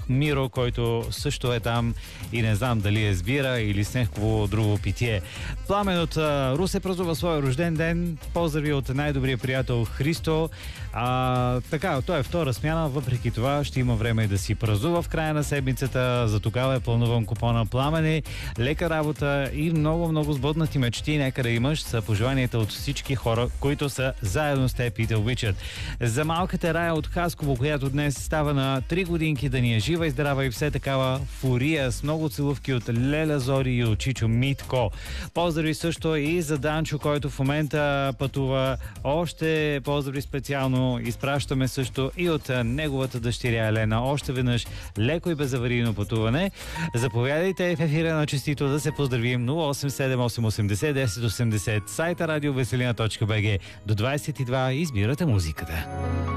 Миро, който също е там и не знам дали е с бира или с някакво друго питие. Пламен от Русе празнува своя рожден ден. Поздрави от най-добрия приятел Христо. Така, той е втора смяна, въпреки това ще има време да си празнува в края на седмицата. За тогава е плануван купона Пламене. Лека работа и много сбъднати мечти. Нека да имаш са пожеланията от всички хора, които са заедно с теб и те обичат. За малката Рая от Хасково, която днес става на 3 годинки, да ни е жива и здрава и все такава фурия с много целувки от Леля Зори и от Чичо Митко. Поздрави също и за Данчо, който в момента пътува. Още поздрави специално изпращаме също и от неговата дъщеря Елена. Още веднъж леко и безаварийно пътуване. Заповядайте в ефира на Честито да се поздравим. 087 880 1080, сайта радиовеселина.bg. До 22 избирате музиката.